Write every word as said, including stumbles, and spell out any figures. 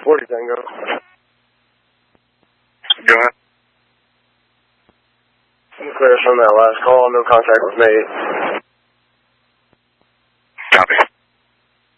forty Tango. Go ahead. I'm clear from that last call. No contact was made.